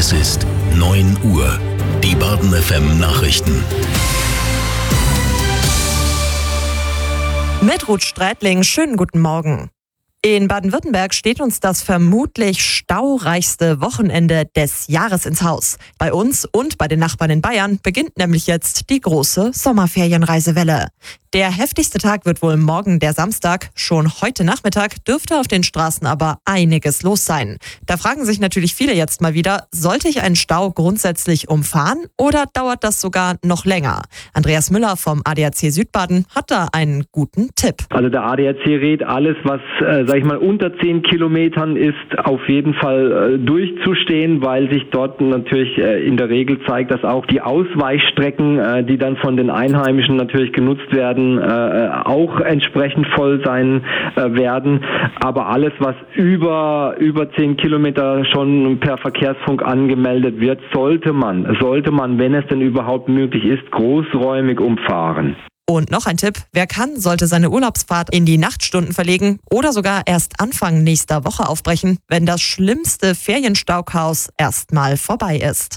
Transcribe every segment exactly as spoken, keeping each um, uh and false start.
Es ist neun Uhr. Die Baden F M Nachrichten. Mit Ruth Streitling, schönen guten Morgen. In Baden-Württemberg steht uns das vermutlich staureichste Wochenende des Jahres ins Haus. Bei uns und bei den Nachbarn in Bayern beginnt nämlich jetzt die große Sommerferienreisewelle. Der heftigste Tag wird wohl morgen, der Samstag. Schon heute Nachmittag dürfte auf den Straßen aber einiges los sein. Da fragen sich natürlich viele jetzt mal wieder, sollte ich einen Stau grundsätzlich umfahren oder dauert das sogar noch länger? Andreas Müller vom A D A C Südbaden hat da einen guten Tipp. Also der A D A C rät alles, was, äh, sag ich mal, unter zehn Kilometern ist, auf jeden Fall äh, durchzustehen, weil sich dort natürlich äh, in der Regel zeigt, dass auch die Ausweichstrecken, äh, die dann von den Einheimischen natürlich genutzt werden, Äh, auch entsprechend voll sein äh, werden. Aber alles, was über über zehn Kilometer schon per Verkehrsfunk angemeldet wird, sollte man, sollte man, wenn es denn überhaupt möglich ist, großräumig umfahren. Und noch ein Tipp, wer kann, sollte seine Urlaubsfahrt in die Nachtstunden verlegen oder sogar erst Anfang nächster Woche aufbrechen, wenn das schlimmste Ferienstauchaos erstmal vorbei ist.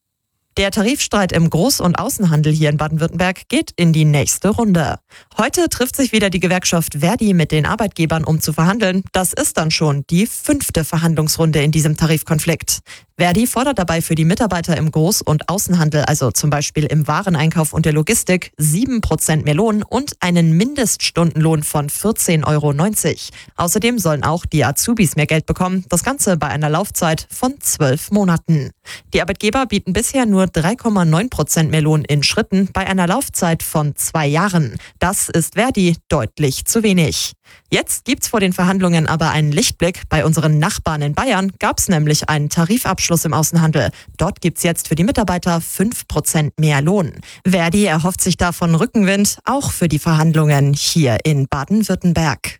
Der Tarifstreit im Groß- und Außenhandel hier in Baden-Württemberg geht in die nächste Runde. Heute trifft sich wieder die Gewerkschaft Verdi mit den Arbeitgebern, um zu verhandeln. Das ist dann schon die fünfte Verhandlungsrunde in diesem Tarifkonflikt. Verdi fordert dabei für die Mitarbeiter im Groß- und Außenhandel, also zum Beispiel im Wareneinkauf und der Logistik, sieben Prozent mehr Lohn und einen Mindeststundenlohn von vierzehn Euro neunzig. Außerdem sollen auch die Azubis mehr Geld bekommen, das Ganze bei einer Laufzeit von zwölf Monaten. Die Arbeitgeber bieten bisher nur drei Komma neun Prozent mehr Lohn in Schritten bei einer Laufzeit von zwei Jahren. Das ist Verdi deutlich zu wenig. Jetzt gibt's vor den Verhandlungen aber einen Lichtblick. Bei unseren Nachbarn in Bayern gab's nämlich einen Tarifabschluss im Außenhandel. Dort gibt's jetzt für die Mitarbeiter fünf Prozent mehr Lohn. Verdi erhofft sich davon Rückenwind, auch für die Verhandlungen hier in Baden-Württemberg.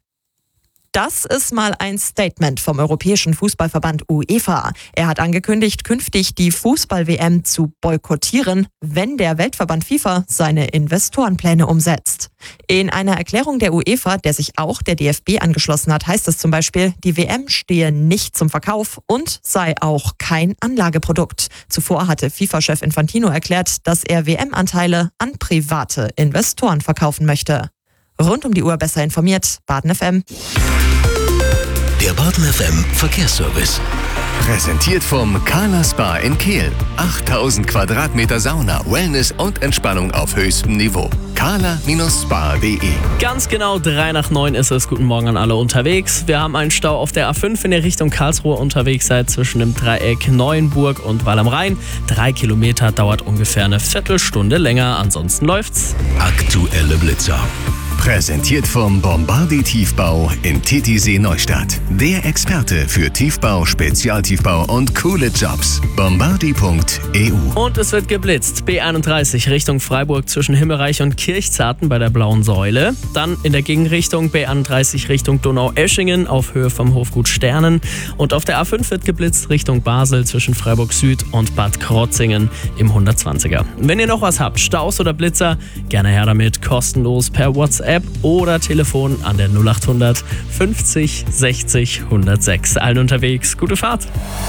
Das ist mal ein Statement vom Europäischen Fußballverband UEFA. Er hat angekündigt, künftig die Fußball-W M zu boykottieren, wenn der Weltverband FIFA seine Investorenpläne umsetzt. In einer Erklärung der UEFA, der sich auch der D F B angeschlossen hat, heißt es zum Beispiel, die W M stehe nicht zum Verkauf und sei auch kein Anlageprodukt. Zuvor hatte FIFA-Chef Infantino erklärt, dass er W M-Anteile an private Investoren verkaufen möchte. Rund um die Uhr besser informiert, Baden F M. Der Baden F M Verkehrsservice. Präsentiert vom Carla Spa in Kehl. achttausend Quadratmeter Sauna, Wellness und Entspannung auf höchstem Niveau. carla Spa punkt de. Ganz genau drei nach neun ist es. Guten Morgen an alle unterwegs. Wir haben einen Stau auf der A fünf in der Richtung Karlsruhe unterwegs seid zwischen dem Dreieck Neuenburg und Wall am Rhein. Drei Kilometer dauert ungefähr eine Viertelstunde länger. Ansonsten läuft's. Aktuelle Blitzer. Präsentiert vom Bombardi Tiefbau in Titisee Neustadt. Der Experte für Tiefbau, Spezialtiefbau und coole Jobs. bombardi punkt e u. Und es wird geblitzt. B einunddreißig Richtung Freiburg zwischen Himmelreich und Kirchzarten bei der Blauen Säule. Dann in der Gegenrichtung B einunddreißig Richtung Donaueschingen auf Höhe vom Hofgut Sternen. Und auf der A fünf wird geblitzt Richtung Basel zwischen Freiburg Süd und Bad Krotzingen im hundertzwanziger. Wenn ihr noch was habt, Staus oder Blitzer, gerne her damit, kostenlos per WhatsApp oder Telefon an der null acht hundert fünfzig sechzig hundertsechs. Allen unterwegs, gute Fahrt.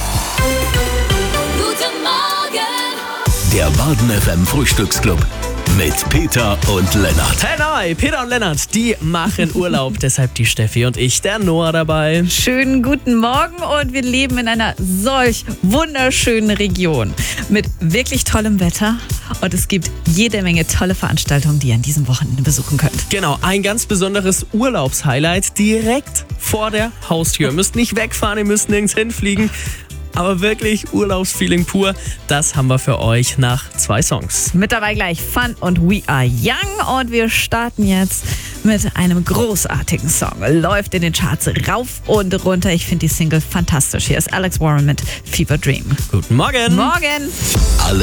Guten Morgen. Der Baden F M Frühstücksclub mit Peter und Lennart. Hey, nein, Peter und Lennart, die machen Urlaub. Deshalb die Steffi und ich, der Noah, dabei. Schönen guten Morgen und wir leben in einer solch wunderschönen Region mit wirklich tollem Wetter und es gibt jede Menge tolle Veranstaltungen, die ihr an diesem Wochenende besuchen könnt. Genau, ein ganz besonderes Urlaubshighlight direkt vor der Haustür. Ihr müsst nicht wegfahren, ihr müsst nirgends hinfliegen. Aber wirklich Urlaubsfeeling pur, das haben wir für euch nach zwei Songs. Mit dabei gleich Fun und We Are Young und wir starten jetzt mit einem großartigen Song. Läuft in den Charts rauf und runter. Ich finde die Single fantastisch. Hier ist Alex Warren mit Fever Dream. Guten Morgen. Morgen. Alle